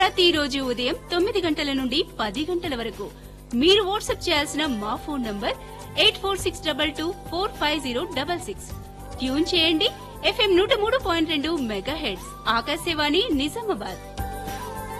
ప్రతిరోజు ఉదయం 9 గంటల నుండి 10 గంటల వరకు మీరు వాట్సాప్ చేయాల్సిన మా ఫోన్ నంబర్ 8462245066. ట్యూన్ చేయండి FM 103.2 మెగాహెర్ట్జ్ ఆకాశవాణి నిజామాబాద్.